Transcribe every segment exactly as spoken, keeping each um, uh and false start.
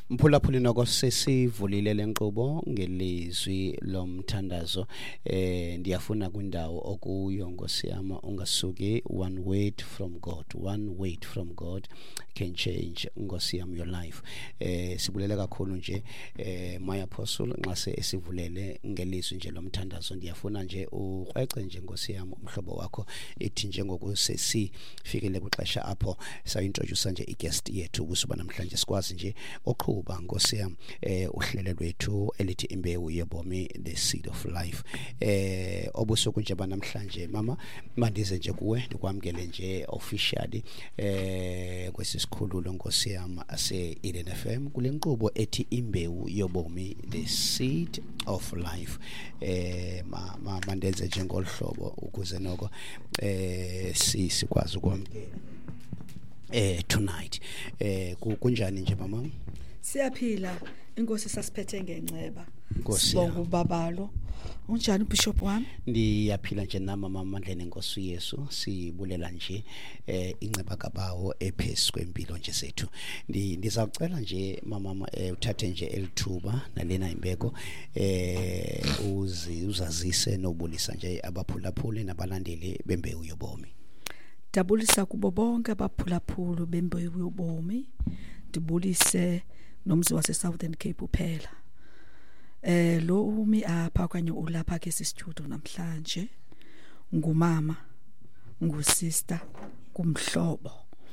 Mphulaphuli noko sesivulile lenkqubo ngelizwi lomthandazo eh ndiyafuna kwindawo okuyo ngosiyama ungasuki one word from God one word from God can change ngosiyama your life eh sibulela kakhulu nje eh my apostle nxa sesivulele ngelizwi nje lomthandazo ndiyafuna nje ukrwece nje ngosiyama umhlobo wakho ethi njengokusesi fikele kwixesha apho sayintroduce nje i-guest yethu kusuba namhlanje sikwazi nje oqhuba ngosiyama eh uhlelo lwethu elithi imbewu yebomi the seed of life eh obusuku nje banamhlanje mama mandize nje kuwe ndikwamkele nje officially eh kwesisikhululo ngosiyama ase Eden F M kule nkqubo ethi imbewu yobomi the seed of life eh ma mandenze nje ngolhlobo ukuze noko eh si sikwazi ukwamkela eh tonight eh kunjani nje mama siyaphila inkosi sasiphethe ngenceba sibonga ubabalo unjani bishop wami ndiyaphila nje nama mamandleni inkosi Yesu sibulela nje eh inceba kabawo ephesi kwempilo nje sethu ndizawucela nje mama uthathe nje elithuba nalena imbeko eh uzi uzazise nobulisa nje abaphulaphuli nabalandeli bembewu yobomi dabulisa kubo bonke abaphulaphulu bembewu yobomi dibulise nomzi wase Southern Cape uphela eh lo umi apha kanye ulapha ke studio namhlanje ngumama ngusister kumhlobo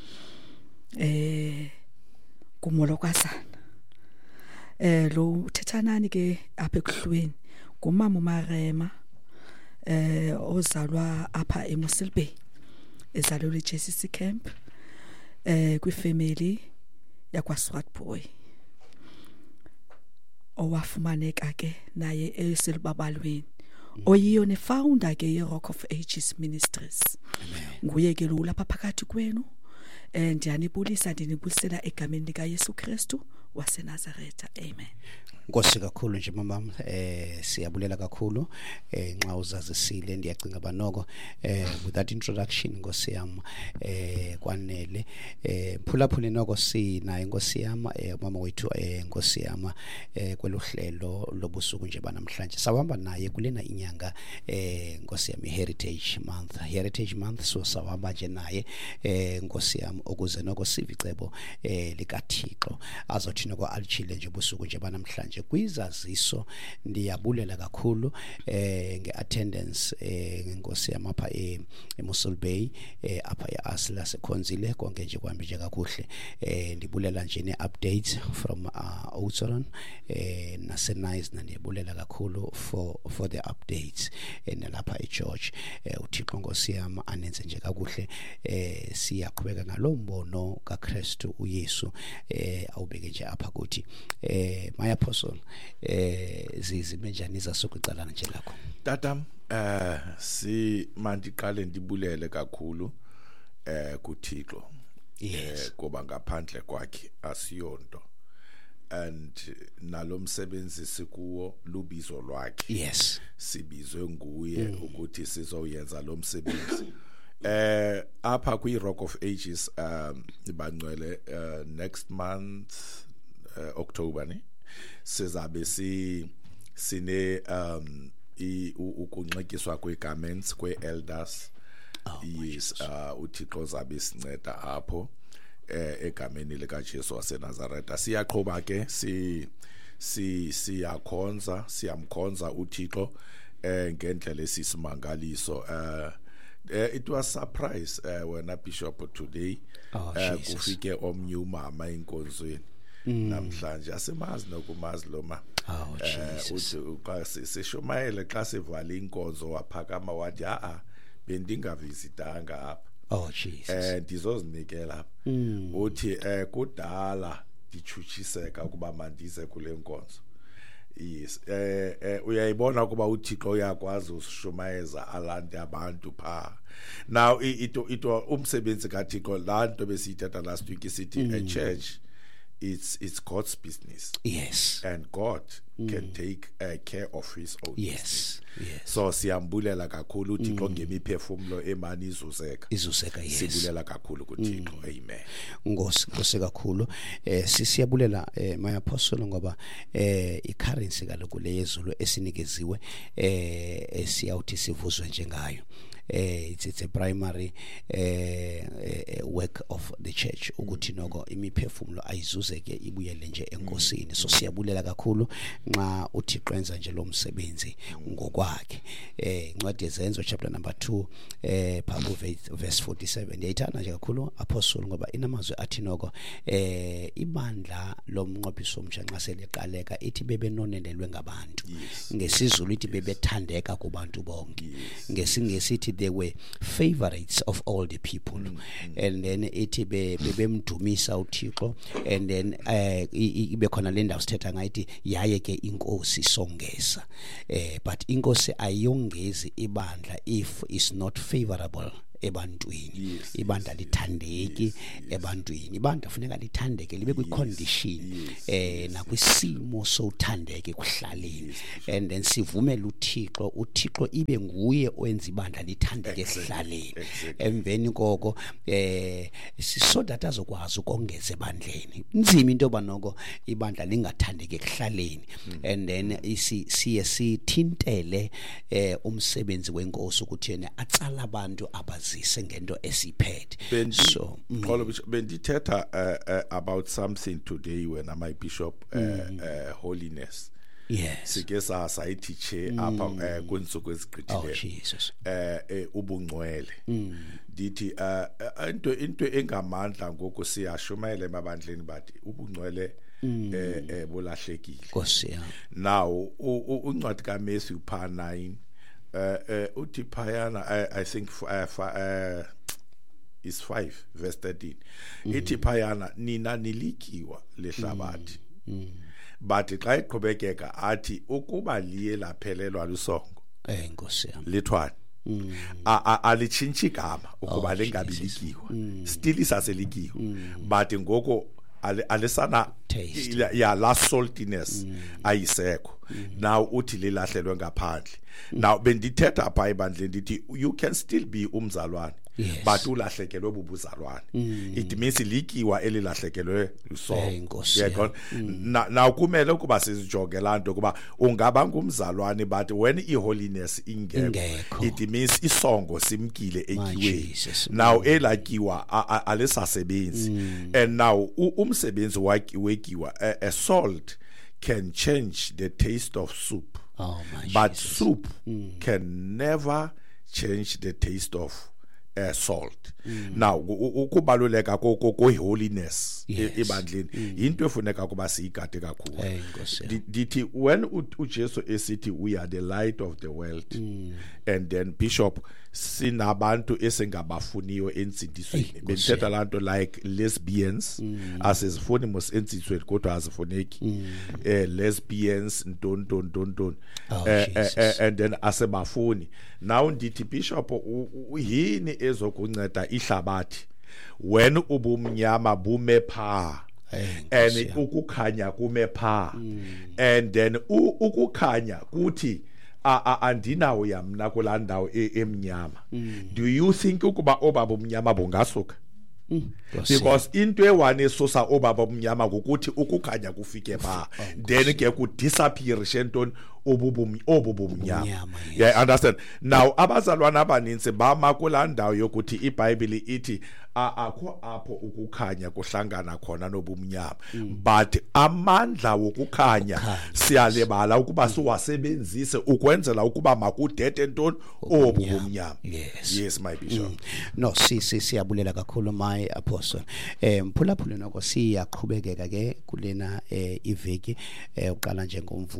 eh kumolokazana eh lo uthethanani ke apha ekuhlweni ngumama uMarema eh ozalwa apha eMossel Bay ezalwe J C C camp eh kwi family yakwa Swartboy owafumaneka ke naye eselbabalweni oyiyo ne founder ke ye Rock of Ages Ministries nguye ke lo lapha phakathi kwenu eh ndiyanibulisa ndinibulisela egameni lika Yesu Kristu wase Nazareth amen Nkosi kakhulu nje mama eh siyabulela kakhulu eh nxa uzazisile ndiyacinga banoko eh with that introduction Nkosi yami eh kwanele eh phulaphuli noko sina Nkosi yami eh mama wethu eh Nkosi yami eh kweluhlelo lobusuku nje banamhlanje sawamba naye kulena inyanga eh Nkosi yami heritage month heritage month so sawamba nje naye eh Nkosi yami ukuze noko sivicebo eh likaThixo azothi noko alichile nje busuku nje banamhlanje kwizaziso ndiyabulela kakhulu eh ngeattendance eh ngenkosi yamapha eMossel Bay eh apha eAsla sekhonzile konke nje kwambi nje kakuhle eh ndibulela nje neupdates from uh, Oudtshoorn eh naseNice ndiyabulela kakhulu for for the updates en lapha eGeorge eh uThixo Nkosi yami anenze nje kakuhle eh siyaqhubeka ngalombono kaKristu uYesu eh awubeke nje apha kuthi eh my apostle eh zizimenjani zasokucalana nje lakho tatam eh si mandiqale ndibulele kakhulu eh kuThixo yes kuba ngaphandle kwakhe asiyonto and nalomsebenzi sikuwo lubizo lwakhe yes sibizwe nguye mm. ukuthi sizoyenza lo msebenzi eh apha kwi Rock of Ages um ibangcwele uh, next month uh, October ni sizabe si sine um ukunxekiswa kwegarments kweelders oh, yes uh, uThixo zabe sinceda apho eh egameni lika Jesu wase Nazareth siyaqhoba ke si si siyakhonza siyamkhonza uThixo eh ngendlela esisimangaliso eh Uh, it was surprise uh, when a bishop today oh, uh, kufike omnye umama inkonzweni mm. namhlanje asemazi nokumazi lo ma oh Jesus uthi xa sishumayele xa sivala inkonzo waphakama wathi a bendingavisitanga apha oh Jesus eh ndizozinikela mm. uthi eh kudala ndichuchiseka ukuba mandize kule nkonzo yes eh eh uyayibona kuba uThixo uyakwazi usishumayeza alande abantu pha now ito ito umsebenzi kaThixo lanto besiyithatha last week isithi mm. a church it's it's God's business. Yes. And God mm. can take uh, care of his own yes. business. Yes. So siyambulela kakhulu uThixo ngemiphefumulo emani izuseka. Izuseka yes. Sibulela kakhulu kuThixo. Mm. Amen. Ngosi Nkosi kakhulu eh sisiyabulela eh my apostle ngoba eh icurrency kaloku leyezulu esinikeziwe eh esiyawuthi sivuzwe njengayo. Uh, it's, it's a primary uh, uh, work of the church ukuthi noko imiphefumulo ayizuzeke ibuyele nje enkosini so siyabulela kakhulu nxa uThixo enza nje lo msebenzi ngokwakhe eh incwadi yezenzo chapter number two eh phambi verse forty-seven yayithana nje kakhulu apostle ngoba inamazwi athi noko eh ibandla lomnqophiso omsha nxa seleqaleka ithi bebenonenelwe ngabantu yes. ngesizulu ithi yes. bebethandeka kubantu bonke yes. ngesingesithi they were favorites of all the people mm, mm. and then ithi bebemdumisa uThixo and then eh ibe khona le ndawo sithetha ngayithi yaye ke inkosi songeza eh but inkosi ayongezi ibandla if is not favorable ebantwini yes, ibandla yes, lithandeki yes, ebantwini ibandla kufuneka lithandeke libe kwi condition yes, eh yes, na kwisimo sothandeke kuhlaleni yes, and then sivumela uThixo uThixo ibe nguye owenza ibandla lithandeke ehlaleni emveni koko eh so that azokwazi ukongeza ebandleni nzima into banoko ibandla lingathandeke ehlaleni mm. and then isi siye sithintele eh umsebenzi wenkosi ukuthi yena atsala abantu abaz ngento esiphethe so bendithetha uh, uh, about something today when my bishop uh, mm. uh, holiness yes sike sa sayithiche mm. apha kwensuku ezigqithileyo oh Jesus eh ubungcwele dithi uh, into into engamandla ngoku siyashumayela emabandleni bathi ubungcwele eh eh bolahlekile Nkosi yami now uncwadi kaMatthew pa nine uh uh uthi phayana I, I think uh, uh, is five verse thirteen mm. ithi phayana nina nilikiwa lehlabathi mm. mm. but xa iqhubekeka athi ukuba liye laphelelwa lusongo eh Nkosi yami lithwana mm. alitshintshi igama ukuba oh, lengabilikiwa mm. still isaselikiwa mm. but ngoko alisana ya la saltiness mm. ayisekho mm. now uthi lilahlelwe ngaphandle mm. now bendithetha apha ebandleni ndithi you can still be umzalwane yes. but ulahlekelwe bubuzalwane mm. it means likiwa elilahlekelwe so yeah mm. na now kumele ukuba sizijonge lanto kuba ungaba ngumzalwane but when iholiness ingekho it means isongo simkile ekiweni now elakiwa alisasebenzi mm. and now umsebenzi wakiwa a salt can change the taste of soup oh my but Jesus. soup mm. can never change the taste of Uh, salt mm. now ukubaluleka ko holiness ebandleni into efuneka kuba siyigade kakhulu dithi when uJesu esithi we are the light of the world mm. and then bishop sinabantu esingabafuniyo ensindisweni bethetha lanto like lesbians mm. asizifuni mos ensindisweni kodwa azifuneki mm. eh lesbians nton ton ton ton oh, eh, eh, and then asebafuni now ndithi bishop yini ezokunceda ihlabathi when ubumnyama bume pha and ukukhanya kume pha mm. and then ukukhanya kuthi andinawo yamna kulandawo emnyama mm. do you think ukuba obaba umnyama bongasuka Mm. because into ewane esusa obaba omnyama ukuthi ukukhanya kufike pha oh, then ke ku disappear shenton obubumi obubumnyama yeah understand now abazalwana abaninzi bama kulandawo yokuthi iBhayibheli ithi akho apho ukukhanya kuhlangana khona nobumnyama mm. but amandla wokukhanya siyalebala ukuba siwasebenzise ukwenzela ukuba makudede ntoni obubumnyama yes yes my bishop mm. no si si siyabulela kakhulu my apostle eh mphulaphula noko siyaqhubekeka ke kulena eh iveki eh uqala nje ngomvulo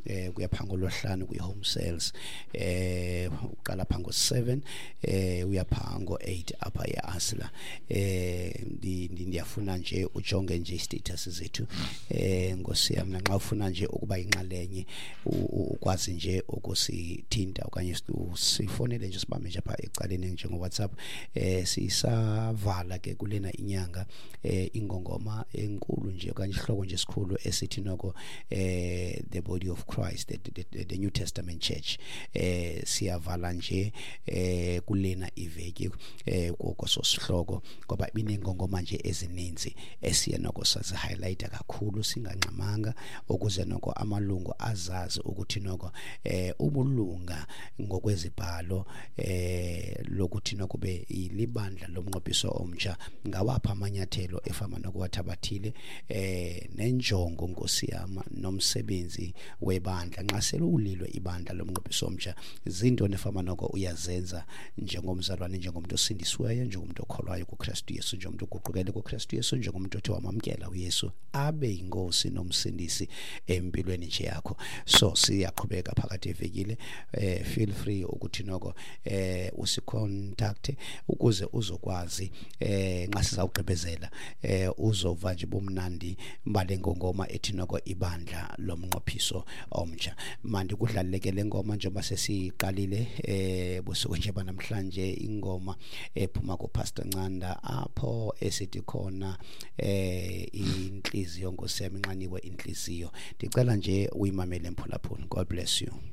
eh kuya phango lohlanu kuyi home sales eh uqala phango seven eh uya phango eight apha eAsla eh ndiyafuna nje ujonge nje status zethu eh ngosiyami nxa ufuna nje ukuba inxalenye ukwazi nje ukusithinta okanye sifonele nje sibame nje apha ecaleni nje ngo WhatsApp eh sisavala ke kulena inyanga eh ingongoma enkulu nje okanye ihloko nje esikhulu esithi noko eh the body of Christ the, the, the, the New Testament Church eh siyavala nje eh kulena iveki eh kokososihloko ngoba binengongoma nje ezininzi esiya noko sazi highlighta kakhulu singanqamanga ukuze noko amalungu azazi ukuthi noko eh ubulunga ngokwezibhalo eh lokuthi nokube ilibandla lomnqophiso omtsha ngawapha amanyathelo efama nokwathabathile eh nenjongo ngosiyama nomsebenzi webandla nxa selulilwe ibandla lomnqophiso omtsha izinto nefama noko uyazenza njengomzalwane njengomuntu osindisiweyo njengomuntu okholwayo kuKristu Yesu njengomuntu oguqukele kuKristu Yesu njengomuntu othi wamamkela uYesu abe inkosi nomsindisi empilweni nje yakho. So siyaqhubeka phakathi evekile eh feel free ukuthi noko eh usicontact ukuze uzokwazi eh nxa sizawugqibezela eh uzova nje bomnandi mbale ngongoma ethi noko ibandla lomnqophiso omtsha. Manje kudlaleke le ngoma njengoba sesiqalile eh busuku nje banamhlanje ingoma ephuma ku Pastor Ncanda apho esithi khona eh inhliziyo ngosiyami inqaniwe inhliziyo. Ndicela nje uyimamele mphulaphula. God bless you.